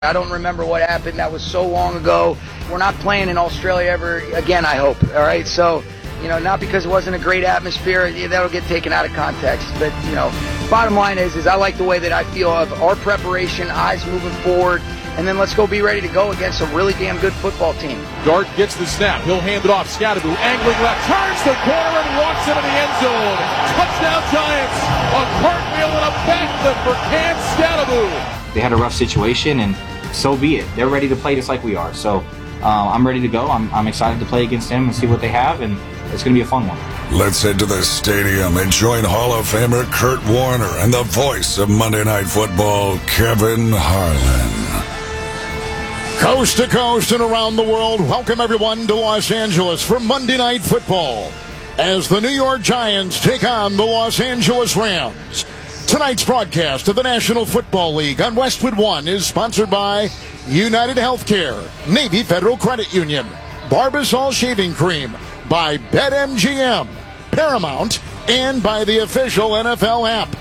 I don't remember what happened. That was so long ago. We're not playing in Australia ever again, I hope. All right, so, not because it wasn't a great atmosphere, that'll get taken out of context. But, bottom line is I like the way that I feel of our preparation, eyes moving forward, and then let's go be ready to go against a really damn good football team. Dart gets the snap. He'll hand it off. Scadaboo angling left, turns the corner and walks into the end zone. Touchdown Giants. A cartwheel and a backflip for Cam Scadaboo. They had a rough situation, and so be it. They're ready to play just like we are. So I'm ready to go. I'm excited to play against them and see what they have, and it's going to be a fun one. Let's head to the stadium and join Hall of Famer Kurt Warner and the voice of Monday Night Football, Kevin Harlan. Coast to coast and around the world, welcome everyone to Los Angeles for Monday Night Football as the New York Giants take on the Los Angeles Rams. Tonight's broadcast of the National Football League on Westwood One is sponsored by United Healthcare, Navy Federal Credit Union, Barbasol Shaving Cream, by BetMGM, Paramount, and by the official NFL app.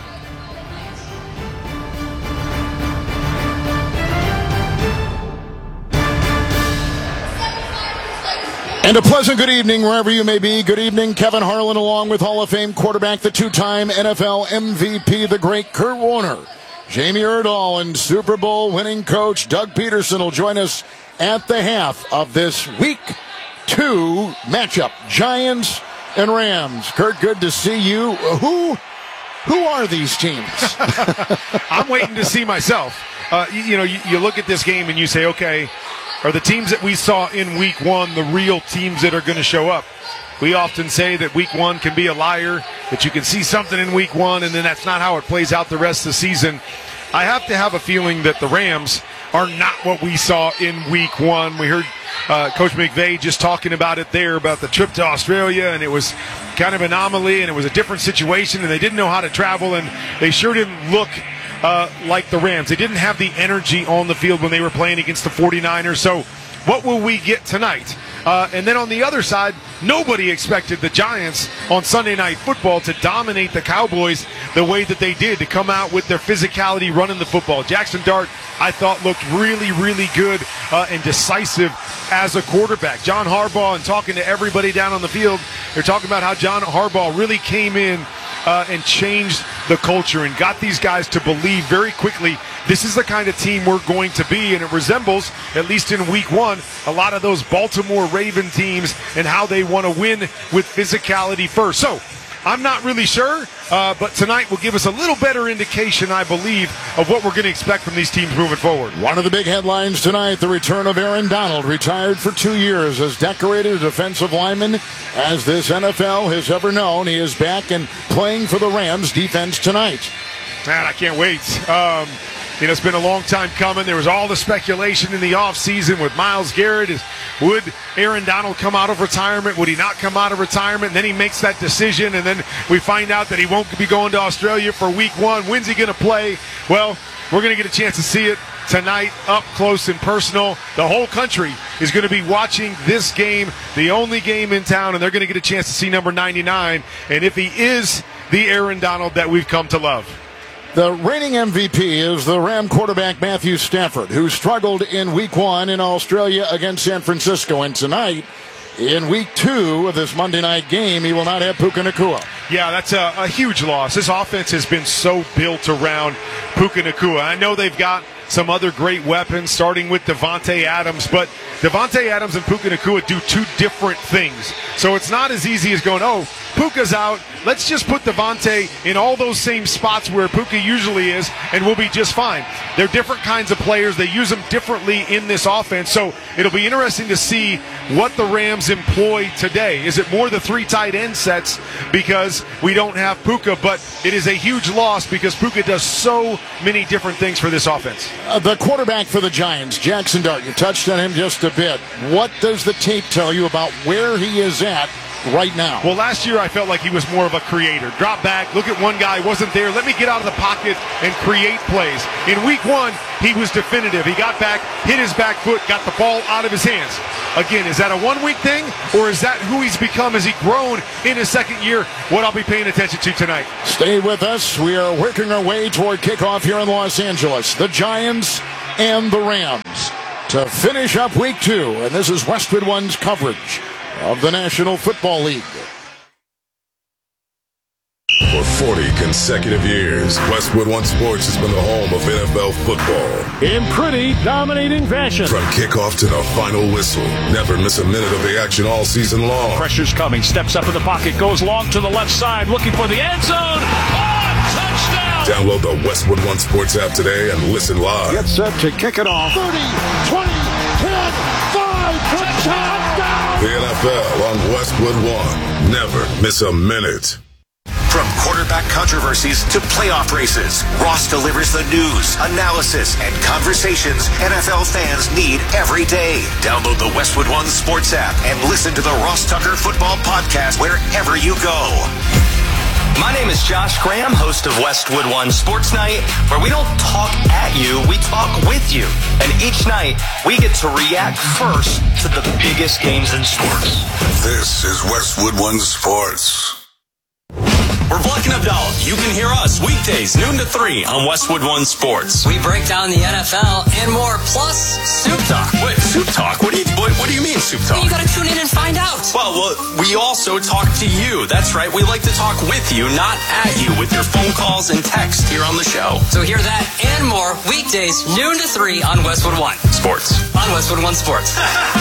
And a pleasant good evening wherever you may be. Good evening, Kevin Harlan, along with Hall of Fame quarterback, the two-time NFL MVP, the great Kurt Warner. Jamie Erdahl and Super Bowl winning coach Doug Peterson will join us at the half of this Week 2 matchup. Giants and Rams. Kurt, good to see you. Who are these teams? I'm waiting to see myself. You look at this game and you say, okay, are the teams that we saw in Week 1 the real teams that are going to show up? We often say that Week 1 can be a liar, that you can see something in Week 1 and then that's not how it plays out the rest of the season. I have to have a feeling that the Rams are not what we saw in Week 1. We heard Coach McVay just talking about it there, about the trip to Australia, and it was kind of an anomaly, and it was a different situation, and they didn't know how to travel, and they sure didn't look like the Rams. They didn't have the energy on the field when they were playing against the 49ers. So what will we get tonight? And then on the other side, nobody expected the Giants on Sunday Night Football to dominate the Cowboys the way that they did, to come out with their physicality running the football. Jackson Dart, I thought, looked really, really good and decisive as a quarterback. John Harbaugh, and talking to everybody down on the field, they're talking about how John Harbaugh really came in and changed the culture and got these guys to believe very quickly this is the kind of team we're going to be, and it resembles, at least in Week 1, a lot of those Baltimore Raven teams and how they want to win with physicality first. So I'm not really sure, but tonight will give us a little better indication, I believe, of what we're going to expect from these teams moving forward. One of the big headlines tonight, the return of Aaron Donald, retired for 2 years as decorated defensive lineman as this NFL has ever known. He is back and playing for the Rams defense tonight. Man, I can't wait. It's been a long time coming. There was all the speculation in the offseason with Myles Garrett. Would Aaron Donald come out of retirement? Would he not come out of retirement? And then he makes that decision, and then we find out that he won't be going to Australia for Week 1. When's he going to play? Well, we're going to get a chance to see it tonight up close and personal. The whole country is going to be watching this game, the only game in town, and they're going to get a chance to see number 99, and if he is the Aaron Donald that we've come to love. The reigning MVP is the Ram quarterback Matthew Stafford, who struggled in Week 1 in Australia against San Francisco. And tonight, in Week 2 of this Monday night game, he will not have Puka Nacua. Yeah, that's a huge loss. This offense has been so built around Puka Nacua. I know they've got some other great weapons, starting with Davante Adams, but Davante Adams and Puka Nacua do two different things. So it's not as easy as going, oh, Puka's out, let's just put Davante in all those same spots where Puka usually is, and we'll be just fine. They're different kinds of players. They use them differently in this offense, so it'll be interesting to see what the Rams employ today. Is it more the 3 tight end sets because we don't have Puka? But it is a huge loss because Puka does so many different things for this offense. The quarterback for the Giants, Jackson Dart, you touched on him just a bit. What does the tape tell you about where he is at right now? Well, last year I felt like he was more of a creator. Drop back, look at one guy, wasn't there, let me get out of the pocket and create plays. In Week 1, he was definitive. He got back, hit his back foot, got the ball out of his hands. Again, is that a one-week thing, or is that who he's become as he grown in his second year? What I'll be paying attention to tonight. Stay with us. We are working our way toward kickoff here in Los Angeles. The Giants and the Rams to finish up week 2. And this is Westwood One's coverage of the National Football League. For 40 consecutive years, Westwood One Sports has been the home of NFL football. In pretty dominating fashion. From kickoff to the final whistle, never miss a minute of the action all season long. Pressure's coming, steps up in the pocket, goes long to the left side, looking for the end zone. Oh, touchdown! Download the Westwood One Sports app today and listen live. Get set to kick it off. 30, 20, 10, 5, touchdown! The NFL on Westwood One. Never miss a minute. From quarterback controversies to playoff races, Ross delivers the news, analysis, and conversations NFL fans need every day. Download the Westwood One Sports app and listen to the Ross Tucker Football Podcast wherever you go. My name is Josh Graham, host of Westwood One Sports Night, where we don't talk at you, we talk with you. And each night, we get to react first to the biggest games in sports. This is Westwood One Sports. We're Black and Abdallah. You can hear us weekdays, noon to 3 on Westwood One Sports. We break down the NFL and more, plus Soup Talk. Wait, Soup Talk? What do you mean Soup Talk? You gotta tune in and find out. Well, we also talk to you. That's right. We like to talk with you, not at you, with your phone calls and text here on the show. So hear that and more weekdays, noon to 3 on Westwood One Sports. On Westwood One Sports.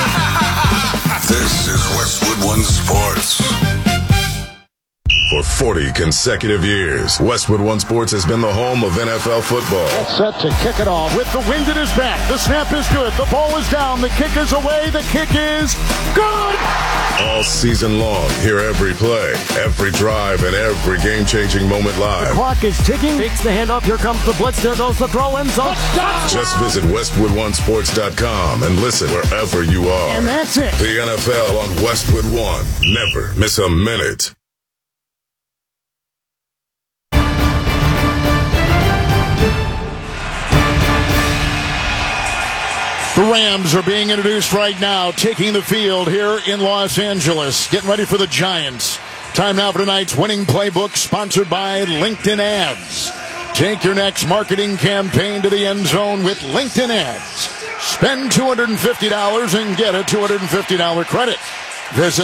This is Westwood One Sports. For 40 consecutive years, Westwood One Sports has been the home of NFL football. Set to kick it off with the wind at his back. The snap is good. The ball is down. The kick is away. The kick is good. All season long, hear every play, every drive, and every game-changing moment live. The clock is ticking. Takes the handoff. Here comes the blitz. There goes the throw. End zone. Just visit WestwoodOneSports.com and listen wherever you are. And that's it. The NFL on Westwood One. Never miss a minute. The Rams are being introduced right now, taking the field here in Los Angeles. Getting ready for the Giants. Time now for tonight's winning playbook, sponsored by LinkedIn Ads. Take your next marketing campaign to the end zone with LinkedIn Ads. Spend $250 and get a $250 credit. Visit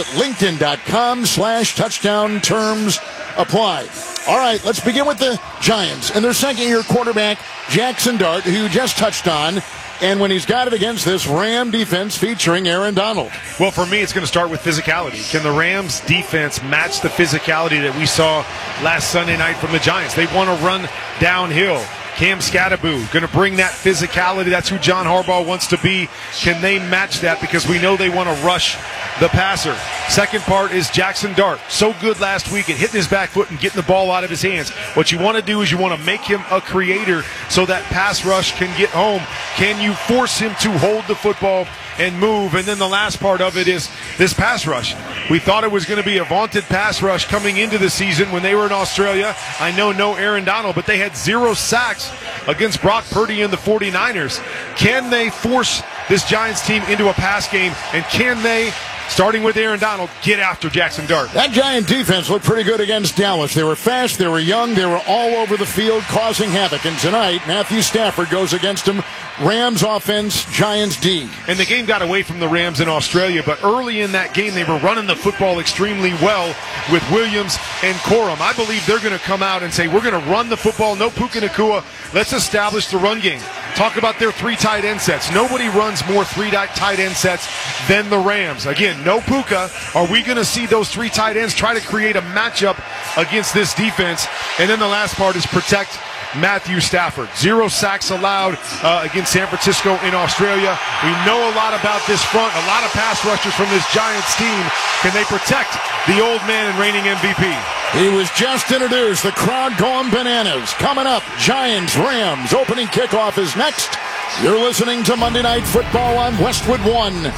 LinkedIn.com/touchdown. Terms apply. All right, let's begin with the Giants and their second-year quarterback, Jackson Dart, who just touched on. And when he's got it against this Ram defense featuring Aaron Donald. Well, for me, it's going to start with physicality. Can the Rams defense match the physicality that we saw last Sunday night from the Giants? They want to run downhill. Cam Skattebo going to bring that physicality. That's who John Harbaugh wants to be. Can they match that? Because we know they want to rush the passer. Second part is Jackson Dart. So good last week at hitting his back foot and getting the ball out of his hands. What you want to do is you want to make him a creator so that pass rush can get home. Can you force him to hold the football and move? And then the last part of it is this pass rush. We thought it was going to be a vaunted pass rush coming into the season when they were in Australia. I know no Aaron Donald, but they had 0 sacks against Brock Purdy and the 49ers. Can they force this Giants team into a pass game? And can they, starting with Aaron Donald, get after Jackson Dart? That Giant defense looked pretty good against Dallas. They were fast, they were young, they were all over the field causing havoc. And tonight, Matthew Stafford goes against them. Rams offense, Giants D. And the game got away from the Rams in Australia, but early in that game, they were running the football extremely well with Williams and Corum. I believe they're going to come out and say, we're going to run the football, no Puka Nacua. Let's establish the run game. Talk about their 3 tight end sets. Nobody runs more 3 tight end sets than the Rams. Again, no Puka. Are we going to see those 3 tight ends try to create a matchup against this defense? And then the last part is protect Matthew Stafford. 0 sacks allowed against San Francisco in Australia. We know a lot about this front, a lot of pass rushers from this Giants team. Can they protect the old man and reigning MVP? He was just introduced. The crowd going bananas. Coming up, Giants, Rams. Opening kickoff is next. You're listening to Monday Night Football on Westwood One.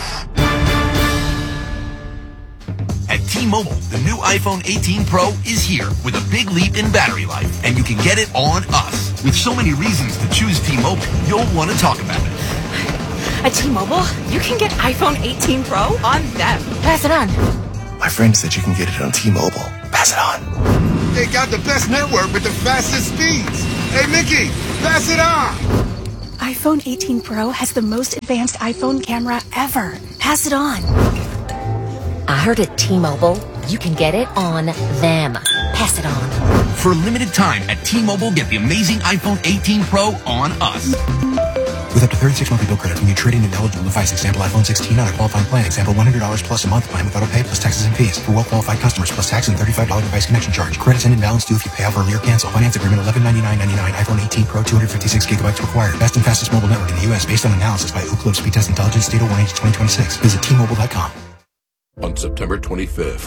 At T-Mobile, the new iPhone 18 Pro is here with a big leap in battery life, and you can get it on us. With so many reasons to choose T-Mobile, you'll want to talk about it. At T-Mobile, you can get iPhone 18 Pro on them. Pass it on. My friend said you can get it on T-Mobile. Pass it on. They got the best network with the fastest speeds. Hey, Mickey, pass it on. iPhone 18 Pro has the most advanced iPhone camera ever. Pass it on. I heard at T-Mobile, you can get it on them. Pass it on. For a limited time at T-Mobile, get the amazing iPhone 18 Pro on us. With up to 36 monthly bill credit when you trade in an eligible device. Example iPhone 16 on a qualifying plan. Example $100 plus a month plan with auto pay plus taxes and fees. For well-qualified customers plus tax and $35 device connection charge. Credits end and balance due if you pay off early or cancel. Finance agreement $1199.99. iPhone 18 Pro 256 gigabytes required. Best and fastest mobile network in the U.S. based on analysis by Ookla Speed Test Intelligence Data 1H 2026. Visit T-Mobile.com. On September 25th.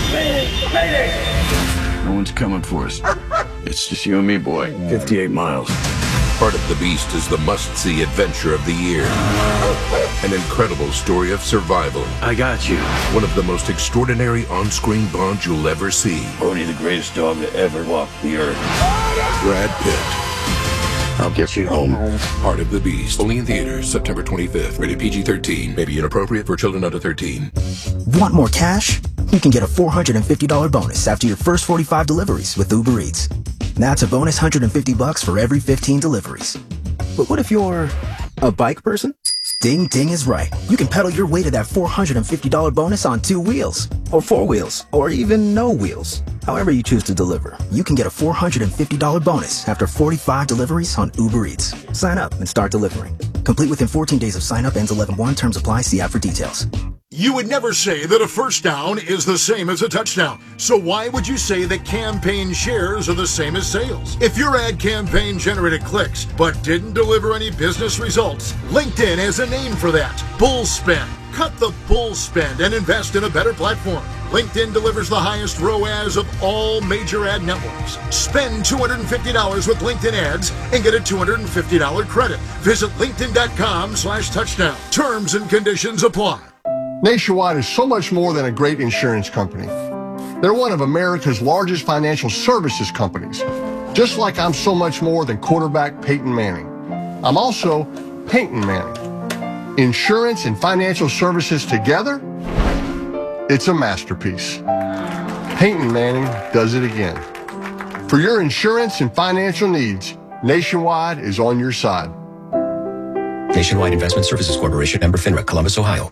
No one's coming for us. It's just you and me, boy. 58 miles. Part of the Beast is the must-see adventure of the year. An incredible story of survival. I got you. One of the most extraordinary on-screen Bonds you'll ever see. Only the greatest dog that ever walked the earth. Brad Pitt. I'll get you home. Part of the Beast. Only in theaters, September 25th. Rated PG-13. May be inappropriate for children under 13. Want more cash? You can get a $450 bonus after your first 45 deliveries with Uber Eats. That's a bonus $150 for every 15 deliveries. But what if you're a bike person? Ding Ding is right. You can pedal your way to that $450 bonus on 2 wheels, or 4 wheels, or even no wheels. However you choose to deliver, you can get a $450 bonus after 45 deliveries on Uber Eats. Sign up and start delivering. Complete within 14 days of sign up. Ends 11/1. Terms apply. See app for details. You would never say that a first down is the same as a touchdown. So why would you say that campaign shares are the same as sales? If your ad campaign generated clicks but didn't deliver any business results, LinkedIn has a name for that. Bull spend. Cut the bull spend and invest in a better platform. LinkedIn delivers the highest ROAS of all major ad networks. Spend $250 with LinkedIn ads and get a $250 credit. Visit linkedin.com/touchdown. Terms and conditions apply. Nationwide is so much more than a great insurance company. They're one of America's largest financial services companies. Just like I'm so much more than quarterback Peyton Manning. I'm also Peyton Manning. Insurance and financial services together? It's a masterpiece. Peyton Manning does it again. For your insurance and financial needs, Nationwide is on your side. Nationwide Investment Services Corporation, member FINRA, Columbus, Ohio.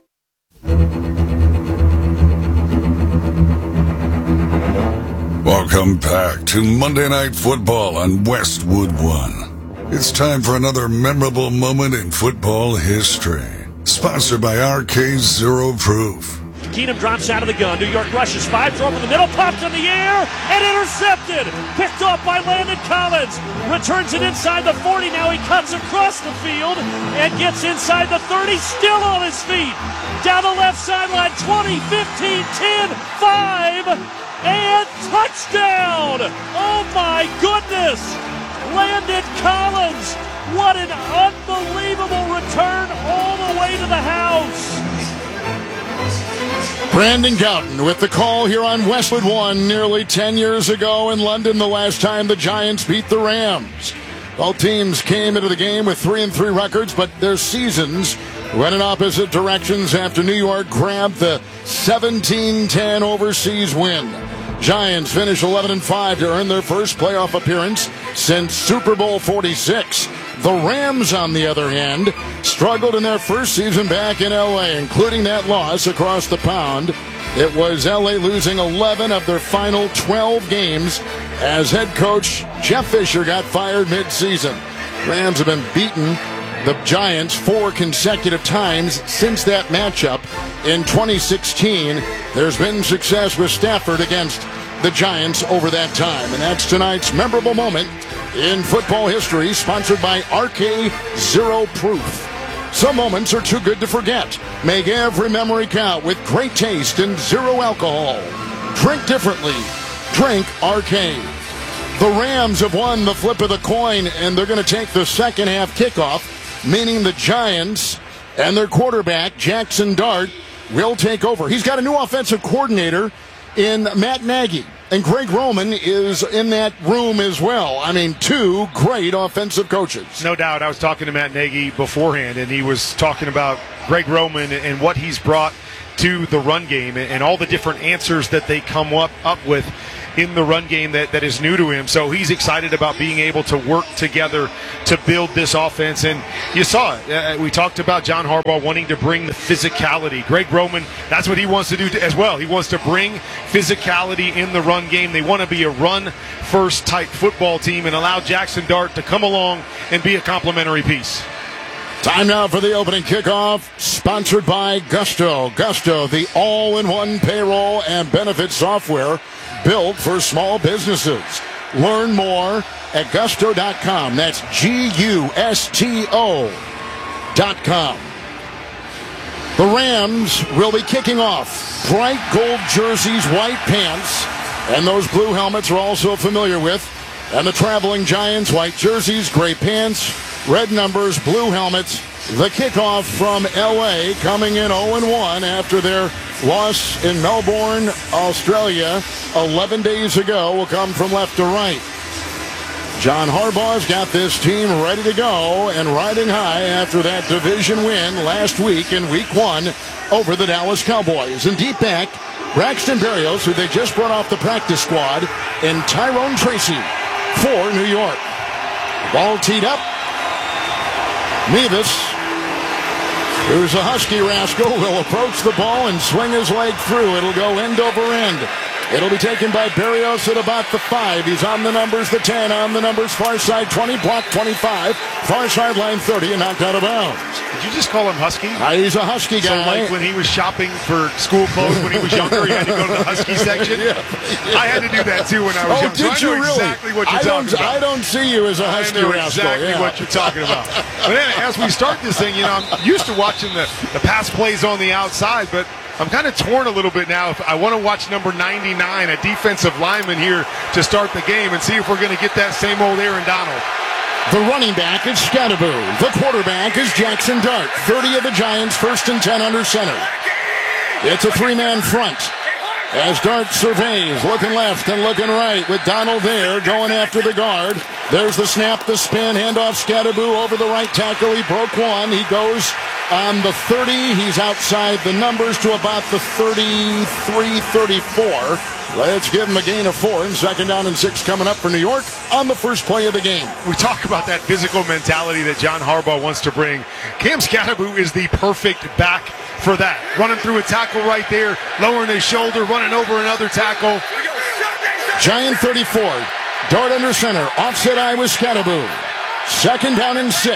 Welcome back to Monday Night Football on Westwood One. It's time for another memorable moment in football history. Sponsored by RK Zero Proof. Keenum drops out of the gun. New York rushes 5, throw over the middle, pops in the air, and intercepted. Picked off by Landon Collins. Returns it inside the 40. Now he cuts across the field and gets inside the 30, still on his feet. Down the left sideline, 20, 15, 10, 5, and touchdown! Oh my goodness! Landon Collins, what an unbelievable return all the way to the house! Brandon Gowton with the call here on Westwood One nearly 10 years ago in London, the last time the Giants beat the Rams. Both teams came into the game with 3-3 records, but their seasons went in opposite directions after New York grabbed the 17-10 overseas win. Giants finish 11-5 to earn their first playoff appearance since Super Bowl 46. The Rams, on the other hand, struggled in their first season back in L.A., including that loss across the pond. It was L.A. losing 11 of their final 12 games as head coach Jeff Fisher got fired mid-season. Rams have been beaten the Giants 4 consecutive times since that matchup. In 2016, there's been success with Stafford against the Giants over that time. And that's tonight's memorable moment in football history, sponsored by RK Zero Proof. Some moments are too good to forget. Make every memory count with great taste and zero alcohol. Drink differently. Drink RK. The Rams have won the flip of the coin, and they're going to take the second half kickoff, meaning the Giants and their quarterback, Jackson Dart, will take over. He's got a new offensive coordinator in Matt Nagy, and Greg Roman is in that room as well. I mean, 2 great offensive coaches. No doubt. I was talking to Matt Nagy beforehand, and he was talking about Greg Roman and what he's brought to the run game and all the different answers that they come up with. in the run game that is new to him. So he's excited about being able to work together to build this offense. And you saw it. We talked about John Harbaugh wanting to bring the physicality. Greg Roman, that's what he wants to do as well. He wants to bring physicality in the run game. They want to be a run-first type football team and allow Jackson Dart to come along and be a complementary piece. Time now for the opening kickoff, sponsored by Gusto. Gusto, the all-in-one payroll and benefit software built for small businesses. Learn more at gusto.com. That's GUSTO.com. The Rams will be kicking off. Bright gold jerseys, white pants, and those blue helmets are also familiar with. And the traveling Giants, white jerseys, gray pants, red numbers, blue helmets. The kickoff from L.A. coming in 0-1 after their loss in Melbourne, Australia 11 days ago will come from left to right. John Harbaugh's got this team ready to go and riding high after that division win last week in Week 1 over the Dallas Cowboys. And deep back, Braxton Berrios, who they just brought off the practice squad, and Tyrone Tracy for New York. Ball teed up. Nevis, who's a Husky rascal, will approach the ball and swing his leg through. It'll go end over end. It'll be taken by Berrios at about the 5. He's on the numbers, the 10, on the numbers, far side 20, block 25, far sideline 30, and knocked out of bounds. Did you just call him Husky? He's a Husky guy. So like when he was shopping for school clothes when he was younger, he had to go to the Husky section? Yeah. I had to do that too when I was young. Did so you I know really? exactly what you're talking about. I don't see you as a Husky rascal. rascal. Exactly what you're talking about. But then as we start this thing, I'm used to watching the pass plays on the outside, but I'm kind of torn a little bit now. If I want to watch number 99, a defensive lineman here to start the game and see if we're going to get that same old Aaron Donald. The running back is Scatterbo. The quarterback is Jackson Dart. 30 of the Giants, 1st and 10 under center. It's a 3-man front as Dart surveys, looking left and looking right with Donald there going after the guard. There's the snap, the spin, handoff Scatterbo over the right tackle. He broke one. He goes on the 30. He's outside the numbers to about the 33, 34. Let's give him a gain of 4 and 2nd down and 6 coming up for New York on the first play of the game. We talk about that physical mentality that John Harbaugh wants to bring. Cam Scatterbo is the perfect back for that. Running through a tackle right there, lowering his shoulder, running over another tackle. Giant 34. Dart under center. Offset eye with Scatterbo. 2nd down and 6.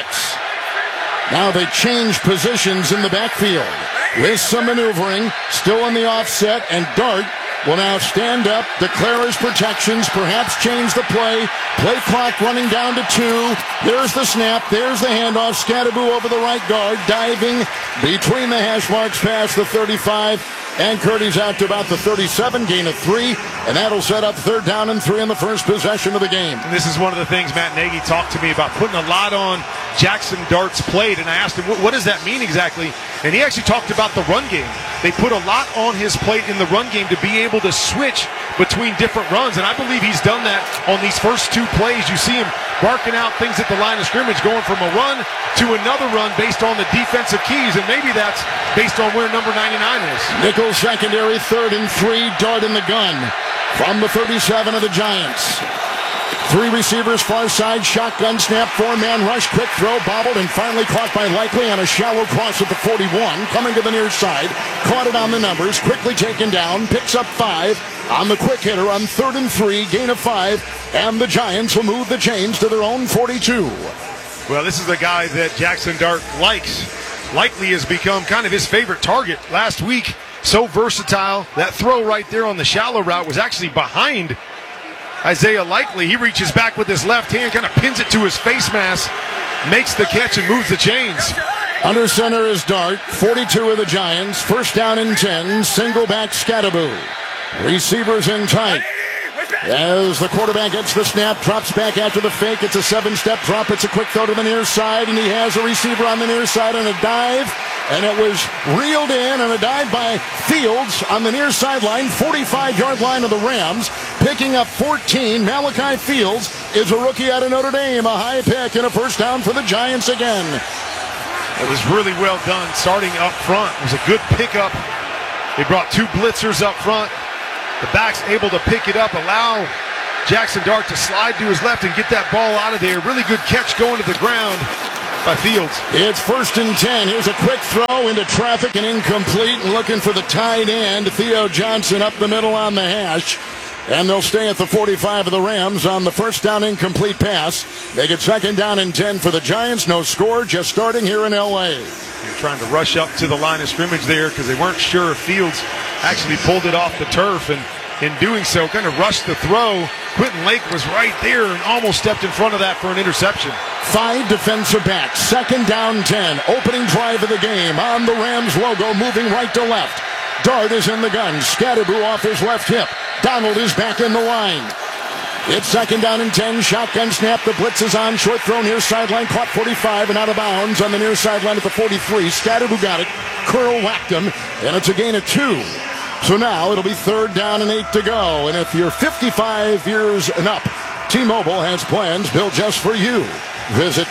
Now they change positions in the backfield with some maneuvering. Still in the offset, and Dart will now stand up, declare his protections, perhaps change the play. Play clock running down to 2. There's the snap. There's the handoff. Scatterbo over the right guard, diving between the hash marks past the 35. And Curdy's out to about the 37, gain of 3. And that'll set up 3rd down and 3 in the first possession of the game. And this is one of the things Matt Nagy talked to me about, putting a lot on Jackson Dart's plate. And I asked him, what does that mean exactly? And he actually talked about the run game. They put a lot on his plate in the run game to be able to switch between different runs. And I believe he's done that on these first 2 plays. You see him barking out things at the line of scrimmage, going from a run to another run based on the defensive keys. And maybe that's based on where number 99 is. Nickel secondary, 3rd and 3. Dart in the gun from the 37 of the Giants. 3 receivers, far side, shotgun snap, 4-man rush, quick throw, bobbled, and finally caught by Likely on a shallow cross at the 41, coming to the near side, caught it on the numbers, quickly taken down, picks up 5 on the quick hitter on 3rd and 3, gain of 5, and the Giants will move the chains to their own 42. Well, this is the guy that Jackson Dart likes. Likely has become kind of his favorite target last week. So versatile. That throw right there on the shallow route was actually behind Isaiah Likely. He reaches back with his left hand, kind of pins it to his face mask, makes the catch and moves the chains. Under center is Dart, 42 of the Giants, 1st down and 10, single back Scatterbo. Receivers in tight. As the quarterback gets the snap, drops back after the fake. It's a 7-step drop. It's a quick throw to the near side, and he has a receiver on the near side on a dive. And it was reeled in on a dive by Fields on the near sideline, 45-yard line of the Rams. Picking up 14, Malachi Fields is a rookie out of Notre Dame. A high pick and a 1st down for the Giants again. It was really well done starting up front. It was a good pickup. They brought 2 blitzers up front. The back's able to pick it up, allow Jackson Dart to slide to his left and get that ball out of there. Really good catch going to the ground by Fields. It's 1st and 10. Here's a quick throw into traffic and incomplete, and looking for the tight end, Theo Johnson, up the middle on the hash. And they'll stay at the 45 of the Rams on the first down incomplete pass. Make it 2nd down and 10 for the Giants. No score, just starting here in L.A. You're trying to rush up to the line of scrimmage there because they weren't sure if Fields actually pulled it off the turf, and in doing so, kind of rushed the throw. Quentin Lake was right there and almost stepped in front of that for an interception. 5 defensive backs, 2nd down 10. Opening drive of the game on the Rams logo, moving right to left. Dart is in the gun. Scatterboo off his left hip. Donald is back in the line. It's 2nd down and 10. Shotgun snap. The blitz is on. Short throw near sideline. Caught 45 and out of bounds on the near sideline at the 43. Scatterboo got it. Curl whacked him. And it's a gain of 2. So now it'll be 3rd down and 8 to go. And if you're 55 years and up, T-Mobile has plans built just for you. Visit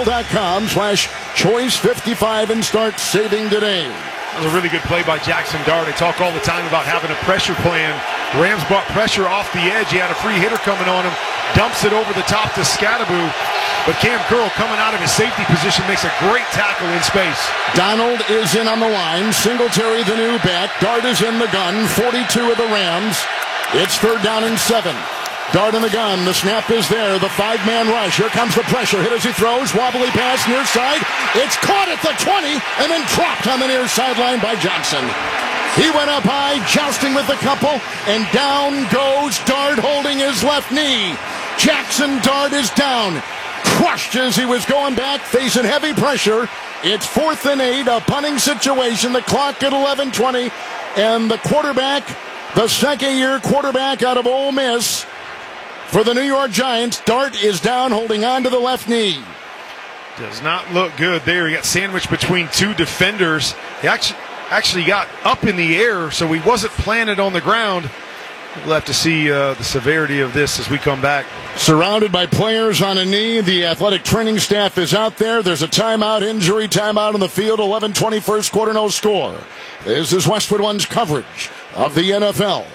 T-Mobile.com/choice55 and start saving today. That was a really good play by Jackson Dart. They talk all the time about having a pressure plan. Rams brought pressure off the edge. He had a free hitter coming on him. Dumps it over the top to Scatterboo. But Cam Curl, coming out of his safety position, makes a great tackle in space. Donald is in on the line. Singletary, the new back. Dart is in the gun. 42 of the Rams. It's 3rd down and 7. Dart in the gun. The snap is there. The 5-man rush. Here comes the pressure. Hit as he throws. Wobbly pass near side. It's caught at the 20 and then dropped on the near sideline by Johnson. He went up high, jousting with the couple, and down goes Dart holding his left knee. Jackson Dart is down. Crushed as he was going back, facing heavy pressure. It's 4th and 8, a punting situation. The clock at 11:20, and the quarterback, the second-year quarterback out of Ole Miss for the New York Giants, Dart is down, holding on to the left knee. Does not look good there. He got sandwiched between 2 defenders. He actually got up in the air, so he wasn't planted on the ground. We'll have to see the severity of this as we come back. Surrounded by players on a knee, the athletic training staff is out there. There's a timeout, injury timeout on the field. 11:20 first quarter, no score. This is Westwood One's coverage of the NFL.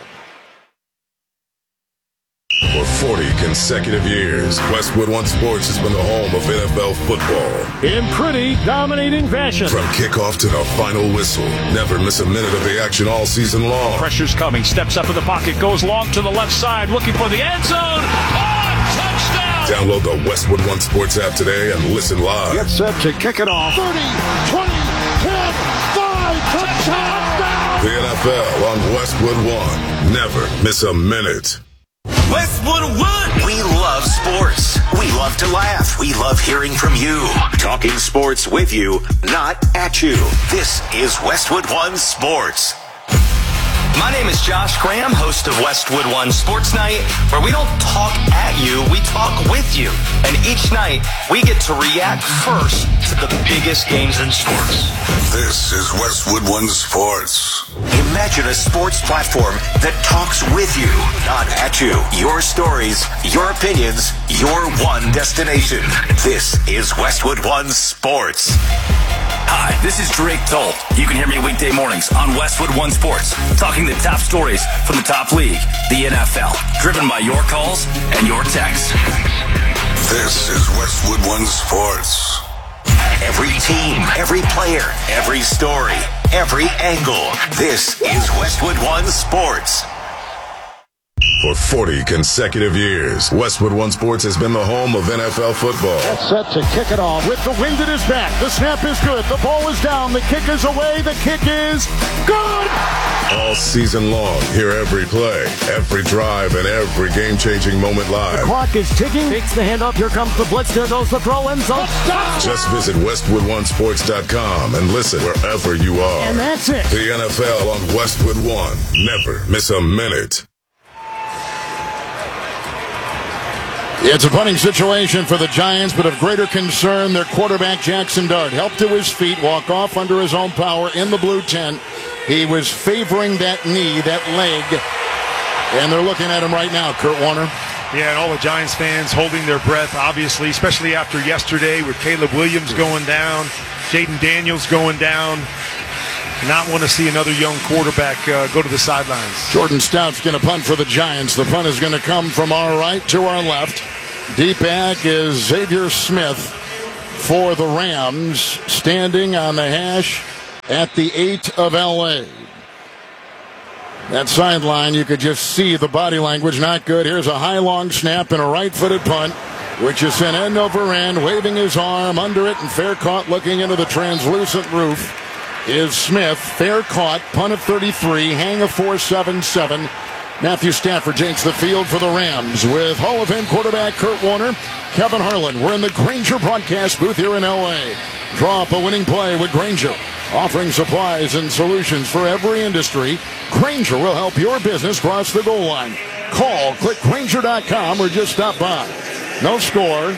For 40 consecutive years, Westwood One Sports has been the home of NFL football. In pretty dominating fashion. From kickoff to the final whistle, never miss a minute of the action all season long. Pressure's coming, steps up in the pocket, goes long to the left side, looking for the end zone. Oh, touchdown! Download the Westwood One Sports app today and listen live. Get set to kick it off. 30, 20, 10, 5, touchdown! The NFL on Westwood One. Never miss a minute. Westwood One. We love sports. We love to laugh. We love hearing from you. Talking sports with you, not at you. This is Westwood One Sports. My name is Josh Graham, host of Westwood One Sports Night, where we don't talk at you, we talk with you. And each night, we get to react first to the biggest games in sports. This is Westwood One Sports. Imagine a sports platform that talks with you, not at you. Your stories, your opinions, your one destination. This is Westwood One Sports. Hi, this is Drake Tolt. You can hear me weekday mornings on Westwood One Sports, talking the top stories from the top league, the NFL, driven by your calls and your texts. This is Westwood One Sports. Every team, every player, every story, every angle. This is Westwood One Sports. For 40 consecutive years, Westwood One Sports has been the home of NFL football. That's set to kick it off with the wind at his back. The snap is good. The ball is down. The kick is away. The kick is good. All season long, hear every play, every drive, and every game-changing moment live. The clock is ticking. Takes the handoff. Here comes the blitz. There goes the throw in zone. Just visit WestwoodOneSports.com and listen wherever you are. And that's it. The NFL on Westwood One. Never miss a minute. It's a punting situation for the Giants, but of greater concern, their quarterback, Jackson Dart, helped to his feet, walk off under his own power in the blue tent. He was favoring that knee, that leg, and they're looking at him right now, Kurt Warner. Yeah, and all the Giants fans holding their breath, obviously, especially after yesterday with Caleb Williams going down, Jaden Daniels going down. not want to see another young quarterback go to the sidelines. Jordan Stout's going to punt for the Giants. The punt is going to come from our right to our left. Deep back is Xavier Smith for the Rams, standing on the hash at the 8 of L.A. That sideline, you could just see the body language, not good. Here's a high, long snap and a right-footed punt, which is sent end over end, waving his arm under it, and fair caught looking into the translucent roof is Smith. Fair caught, punt of 33, hang of 4.77. Matthew Stafford takes the field for the Rams with Hall of Fame quarterback Kurt Warner, Kevin Harlan. We're in the Grainger broadcast booth here in L.A. Draw up a winning play with Grainger, offering supplies and solutions for every industry. Grainger will help your business cross the goal line. Call, click Grainger.com, or just stop by. No score.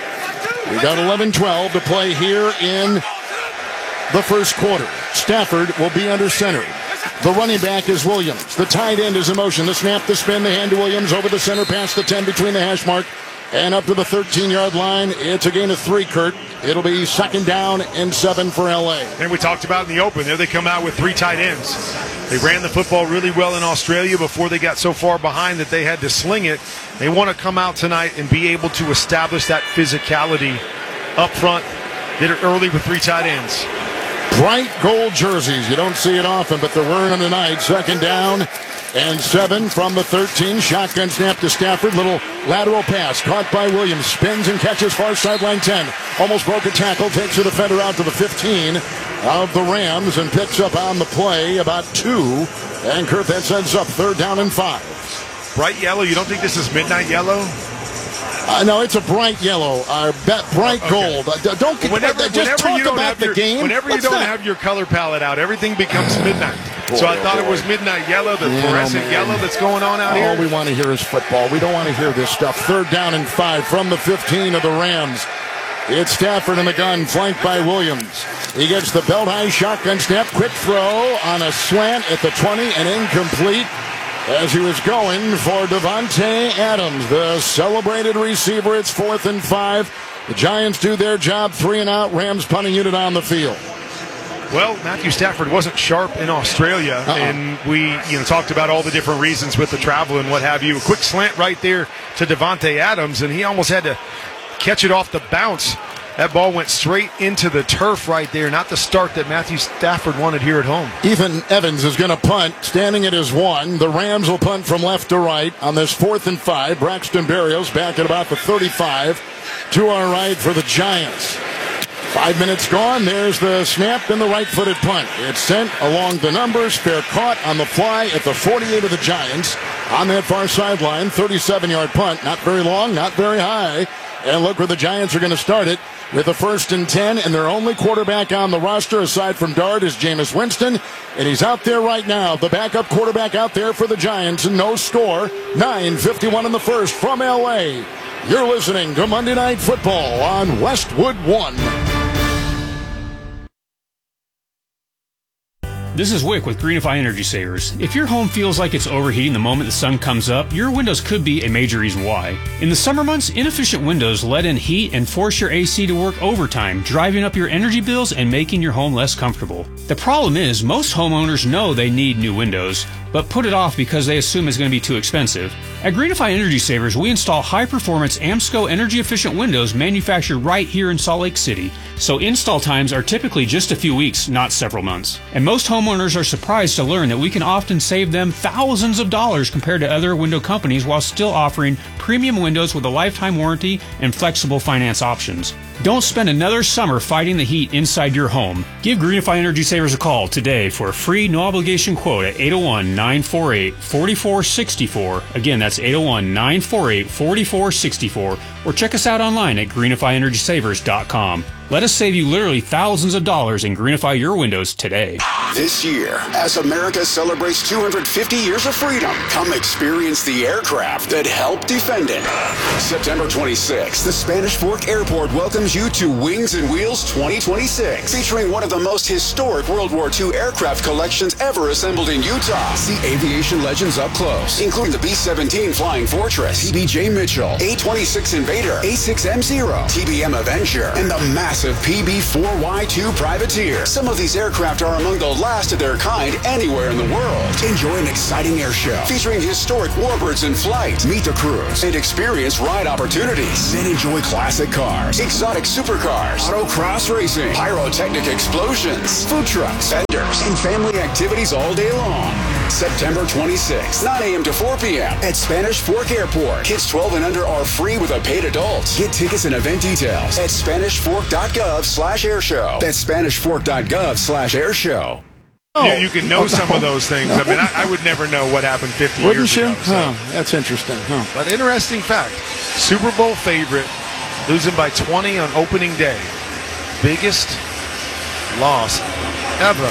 We got 11-12 to play here in the first quarter. Stafford will be under center. The running back is Williams. The tight end is in motion. The snap, the spin, the hand to Williams over the center, past the 10 between the hash mark and up to the 13-yard line. It's a gain of 3, Kurt. It'll be second down and 7 for L.A. And we talked about in the open, there they come out with 3 tight ends. They ran the football really well in Australia before they got so far behind that they had to sling it. They want to come out tonight and be able to establish that physicality up front. Did it early with 3 tight ends. Bright gold jerseys. You don't see it often, but they're wearing them tonight. Second down and 7 from the 13. Shotgun snap to Stafford. Little lateral pass caught by Williams. Spins and catches far sideline 10. Almost broke a tackle. Takes the defender out to the 15 of the Rams and picks up on the play about 2. And Kurt, that sends up third down and 5. Bright yellow. You don't think this is midnight yellow? No, it's a bright yellow, bright gold. Don't get, just talk about the game. Whenever you don't have your color palette out, everything becomes midnight. So I thought it was midnight yellow, the fluorescent yellow that's going on out here. All we want to hear is football. We don't want to hear this stuff. Third down and 5 from the 15 of the Rams. It's Stafford in the gun, flanked by Williams. He gets the belt-high shotgun snap. Quick throw on a slant at the 20 and incomplete, as he was going for Davante Adams, the celebrated receiver. It's 4th and 5. The Giants do their job, 3 and out. Rams punting unit on the field. Well, Matthew Stafford wasn't sharp in Australia, and we talked about all the different reasons with the travel and what have you. A quick slant right there to Davante Adams, and he almost had to catch it off the bounce. That ball went straight into the turf right there, not the start that Matthew Stafford wanted here at home. Ethan Evans is going to punt, standing at his 1. The Rams will punt from left to right on this 4th and 5. Braxton Berrios back at about the 35 to our right for the Giants. 5 minutes gone. There's the snap and the right-footed punt. It's sent along the numbers. Fair caught on the fly at the 48 of the Giants on that far sideline. 37-yard punt. Not very long, not very high. And look where the Giants are going to start it with a 1st and 10, and their only quarterback on the roster aside from Dart is Jameis Winston, and he's out there right now, the backup quarterback out there for the Giants, and no score. 9:51 in the first from L.A. You're listening to Monday Night Football on Westwood One. This is Wick with Greenify Energy Savers. If your home feels like it's overheating the moment the sun comes up, your windows could be a major reason why. In the summer months, inefficient windows let in heat and force your AC to work overtime, driving up your energy bills and making your home less comfortable. The problem is, most homeowners know they need new windows, but put it off because they assume it's going to be too expensive. At Greenify Energy Savers, we install high-performance AMSCO energy-efficient windows manufactured right here in Salt Lake City, so install times are typically just a few weeks, not several months. And most homeowners are surprised to learn that we can often save them thousands of dollars compared to other window companies while still offering premium windows with a lifetime warranty and flexible finance options. Don't spend another summer fighting the heat inside your home. Give Greenify Energy Savers a call today for a free no-obligation quote at 801-948-4464. Again, that's 801-948-4464. Or check us out online at greenifyenergysavers.com. Let us save you literally thousands of dollars and greenify your windows today. This year, as America celebrates 250 years of freedom, come experience the aircraft that helped defend it. September 26th, the Spanish Fork Airport welcomes you to Wings and Wheels 2026, featuring one of the most historic World War II aircraft collections ever assembled in Utah. See aviation legends up close, including the B-17 Flying Fortress, TBJ Mitchell, A-26 Invader, A-6M0, TBM Avenger, and the massive massive PB-4Y2 Privateer. Some of these aircraft are among the last of their kind anywhere in the world. Enjoy an exciting air show featuring historic warbirds in flight. Meet the crews and experience ride opportunities. Then enjoy classic cars, exotic supercars, autocross racing, pyrotechnic explosions, food trucks, vendors, and family activities all day long. September 26th, 9 a.m. to 4 p.m. at Spanish Fork Airport. Kids 12 and under are free with a paid adult. Get tickets and event details at SpanishFork.gov/airshow. That's SpanishFork.gov/airshow. You can know some of those things. I mean, I would never know what happened 50 years ago. Wouldn't you? Oh, that's interesting. Huh. But interesting fact, Super Bowl favorite, losing by 20 on opening day. Biggest loss ever.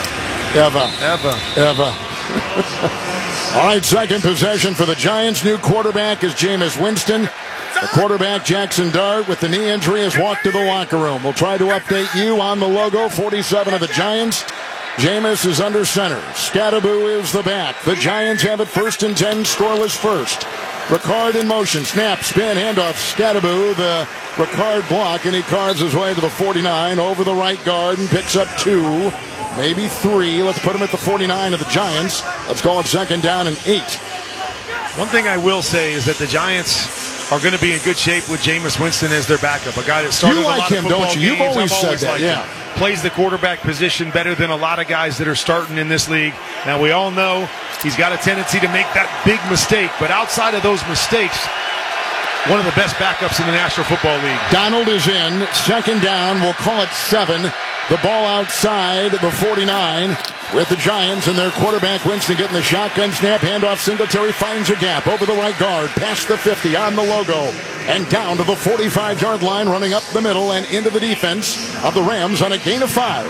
All right, second possession for the Giants. New quarterback is Jameis Winston. The quarterback, Jackson Dart, with the knee injury, has walked to the locker room. We'll try to update you on the logo. 47 of the Giants. Jameis is under center. Scattaboo is the back. The Giants have it 1st and 10, scoreless first. Ricard in motion. Snap, spin, handoff. Scattaboo, the Ricard block, and he carves his way to the 49 over the right guard and picks up 2, maybe 3. Let's put him at the 49 of the Giants. Let's call it 2nd down and 8. One thing I will say is that the Giants are going to be in good shape with Jameis Winston as their backup, a guy that started you like a lot him, of football don't you? You've games. always said that, yeah. Him. Plays the quarterback position better than a lot of guys that are starting in this league. Now, we all know he's got a tendency to make that big mistake, but outside of those mistakes, one of the best backups in the National Football League. Donald is in. 2nd down. We'll call it 7. The ball outside the 49 with the Giants and their quarterback Winston getting the shotgun snap. Handoff. Singletary finds a gap over the right guard. Past the 50 on the logo. And down to the 45-yard line, running up the middle and into the defense of the Rams on a gain of 5.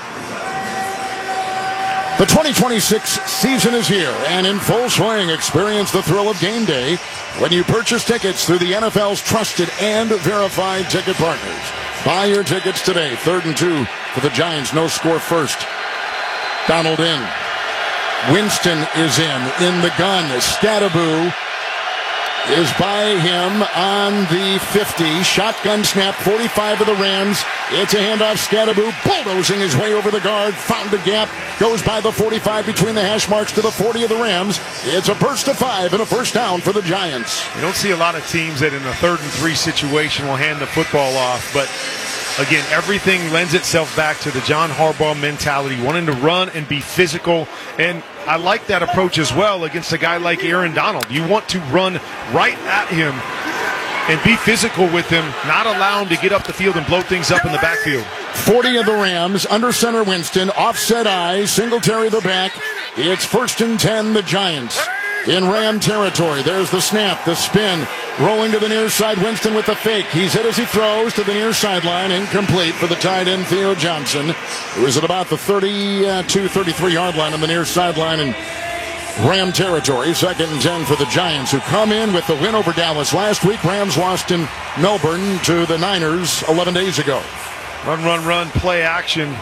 The 2026 season is here and in full swing. Experience the thrill of game day when you purchase tickets through the NFL's trusted and verified ticket partners. Buy your tickets today. 3rd and 2 for the Giants. No score first. Donald in. Winston is in the gun. Scattaboo is by him on the 50. Shotgun snap, 45 of the Rams. It's a handoff. Scattaboo bulldozing his way over the guard. Found a gap. Goes by the 45 between the hash marks to the 40 of the Rams. It's a burst of 5 and a first down for the Giants. You don't see a lot of teams that in a 3rd and 3 situation will hand the football off, but again, everything lends itself back to the John Harbaugh mentality, wanting to run and be physical. And I like that approach as well against a guy like Aaron Donald. You want to run right at him and be physical with him, not allow him to get up the field and blow things up in the backfield. 40 of the Rams, under center Winston, offset eye, Singletary the back. It's 1st and 10, the Giants. In Ram territory, there's the snap, the spin, rolling to the near side, Winston with the fake. He's hit as he throws to the near sideline, incomplete for the tight end Theo Johnson, who is at about the 33-yard line on the near sideline in Ram territory. 2nd and 10 for the Giants, who come in with the win over Dallas last week. Rams lost in Melbourne to the Niners 11 days ago. Run, play action.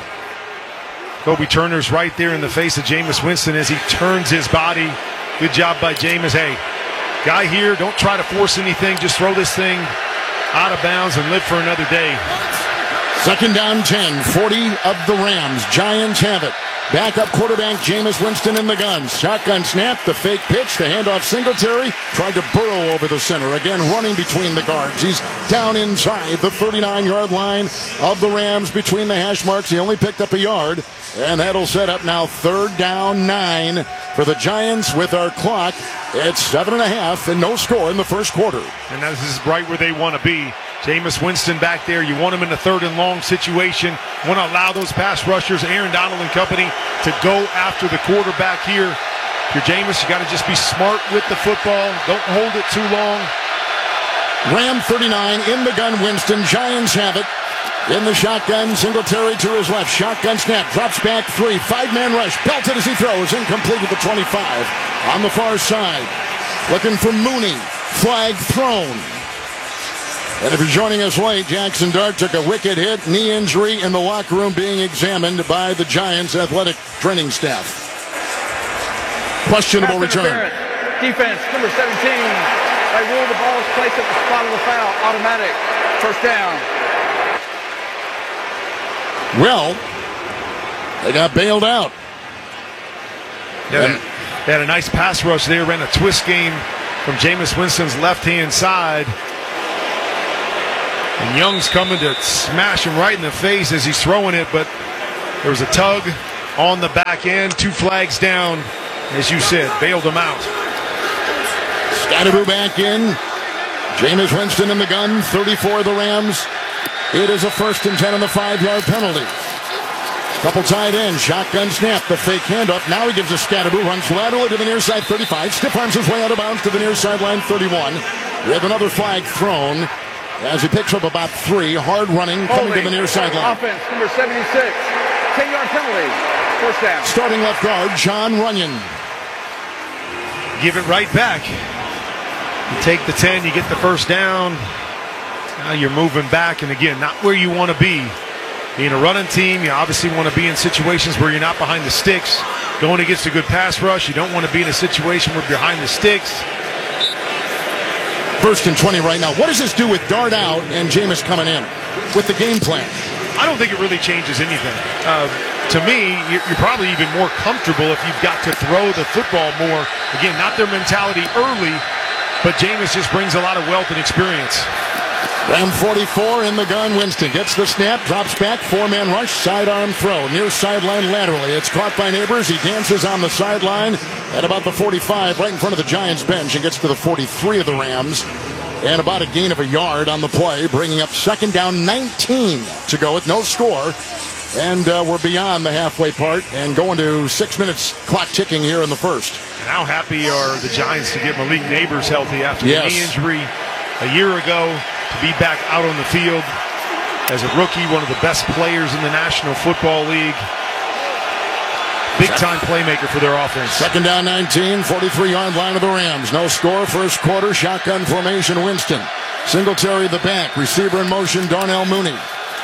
Kobe Turner's right there in the face of Jameis Winston as he turns his body. Good job by Jameis. Hey, guy here, don't try to force anything. Just throw this thing out of bounds and live for another day. 2nd down 10, 40 of the Rams. Giants have it. Backup quarterback Jameis Winston in the gun. Shotgun snap, the fake pitch, the handoff Singletary. Tried to burrow over the center. Again, running between the guards. He's down inside the 39-yard line of the Rams between the hash marks. He only picked up a yard. And that'll set up now 3rd down 9 for the Giants with our clock. It's 7.5 and no score in the first quarter. And this is right where they want to be. Jameis Winston back there. You want him in a 3rd and long situation. Want to allow those pass rushers, Aaron Donald and company, to go after the quarterback here. If you're Jameis, you got to just be smart with the football. Don't hold it too long. Ram 39 in the gun. Winston. Giants have it. In the shotgun, Singletary to his left. Shotgun snap, drops back 3. 5-man rush, belted as he throws. Incomplete at the 25. On the far side, looking for Mooney. Flag thrown. And if you're joining us late, Jackson Dart took a wicked hit, knee injury in the locker room being examined by the Giants athletic training staff. Questionable return. Defense, number 17. By rule, the ball is placed at the spot of the foul. Automatic. First down. Well, they got bailed out. Yeah, they had a nice pass rush there, ran a twist game from Jameis Winston's left-hand side. And Young's coming to smash him right in the face as he's throwing it, but there was a tug on the back end, 2 flags down, as you said, bailed him out. Scatterboo back in. Jameis Winston in the gun, 34 of the Rams. It is a 1st and 10 on the 5-yard penalty. Couple tight ends, shotgun snap, the fake handoff. Now he gives a Scatterboo, runs laterally to the near side 35, stiff arms his way out of bounds to the near sideline 31. We have another flag thrown as he picks up about 3. Hard running, coming to the near sideline. Offense, number 76, 10-yard penalty, 1st down. Starting left guard, John Runyon. Give it right back. You take the 10, you get the 1st down. Now you're moving back, and again, not where you want to be. Being a running team, you obviously want to be in situations where you're not behind the sticks. Going against a good pass rush, you don't want to be in a situation where you're behind the sticks. 1st and 20 right now. What does this do with Dart out and Jameis coming in with the game plan? I don't think it really changes anything. To me, you're probably even more comfortable if you've got to throw the football more. Again, not their mentality early, but Jameis just brings a lot of wealth and experience. Ram 44 in the gun. Winston gets the snap, drops back, 4-man rush, sidearm throw, near sideline laterally. It's caught by Neighbors. He dances on the sideline at about the 45, right in front of the Giants bench, and gets to the 43 of the Rams. And about a gain of a yard on the play, bringing up 2nd down, 19 to go with no score. And we're beyond the halfway part and going to 6 minutes clock ticking here in the 1st. And how happy are the Giants to get Malik Neighbors healthy after the knee injury a year ago, to be back out on the field as a rookie, one of the best players in the National Football League. Big-time playmaker for their offense. 2nd down, 19, 43-yard line of the Rams. No score, 1st quarter, shotgun formation, Winston. Singletary the back, receiver in motion, Darnell Mooney.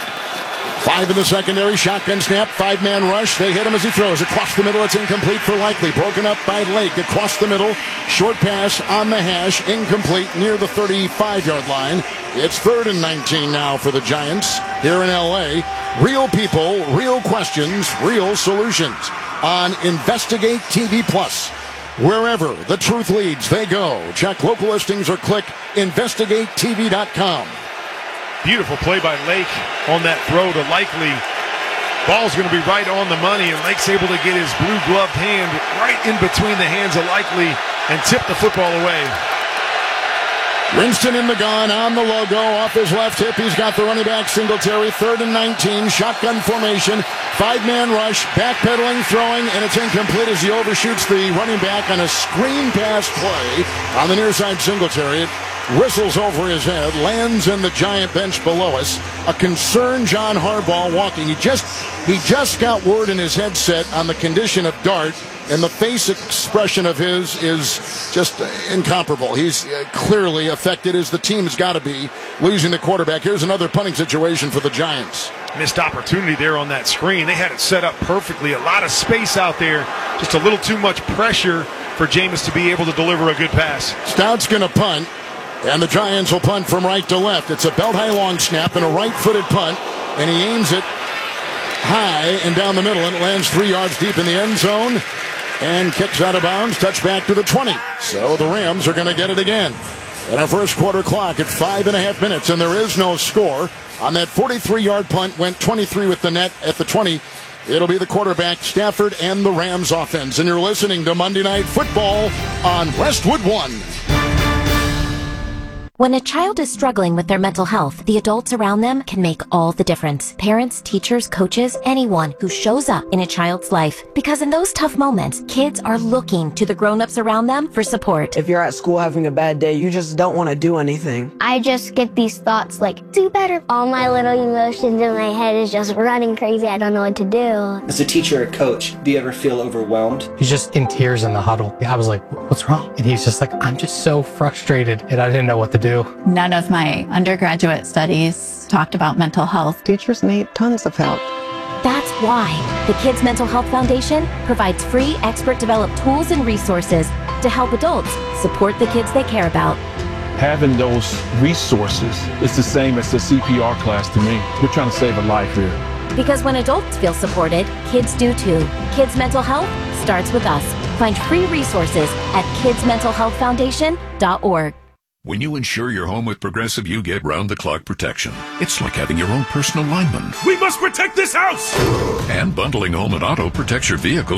5 in the secondary, shotgun snap, 5-man rush. They hit him as he throws. Across the middle, it's incomplete for Likely. Broken up by Lake. Across the middle, short pass on the hash, incomplete near the 35-yard line. It's 3rd and 19 now for the Giants here in L.A. Real people, real questions, real solutions on Investigate TV Plus. Wherever the truth leads, they go. Check local listings or click investigatetv.com. Beautiful play by Lake on that throw to Likely. Ball's going to be right on the money, and Lake's able to get his blue-gloved hand right in between the hands of Likely and tip the football away. Winston in the gun, on the logo, off his left hip. He's got the running back, Singletary, 3rd and 19, shotgun formation, 5-man rush, backpedaling, throwing, and it's incomplete as he overshoots the running back on a screen pass play on the near side. Singletary. It whistles over his head, lands in the Giant bench below us. A concerned John Harbaugh walking. He just got word in his headset on the condition of Dart, and the face expression of his is just incomparable. He's clearly affected, as the team's got to be, losing the quarterback. Here's another punting situation for the Giants. Missed opportunity there on that screen. They had it set up perfectly. A lot of space out there. Just a little too much pressure for Jameis to be able to deliver a good pass. Stout's going to punt. And the Giants will punt from right to left. It's a belt-high long snap and a right-footed punt. And he aims it high and down the middle, and it lands 3 yards deep in the end zone and kicks out of bounds, touchback to the 20. So the Rams are going to get it again. And our 1st quarter clock at 5.5 minutes, and there is no score. On that 43-yard punt, went 23 with the net at the 20. It'll be the quarterback, Stafford, and the Rams offense. And you're listening to Monday Night Football on Westwood One. When a child is struggling with their mental health, the adults around them can make all the difference. Parents, teachers, coaches, anyone who shows up in a child's life. Because in those tough moments, kids are looking to the grown-ups around them for support. If you're at school having a bad day, you just don't want to do anything. I just get these thoughts like, do better. All my little emotions in my head is just running crazy. I don't know what to do. As a teacher or coach, do you ever feel overwhelmed? He's just in tears in the huddle. I was like, what's wrong? And he's just like, I'm just so frustrated, and I didn't know what to do. None of my undergraduate studies talked about mental health. Teachers need tons of help. That's why the Kids Mental Health Foundation provides free expert-developed tools and resources to help adults support the kids they care about. Having those resources is the same as the CPR class to me. We're trying to save a life here. Because when adults feel supported, kids do too. Kids' mental health starts with us. Find free resources at kidsmentalhealthfoundation.org. When you insure your home with Progressive, you get round-the-clock protection. It's like having your own personal lineman. We must protect this house! And bundling home and auto protects your vehicle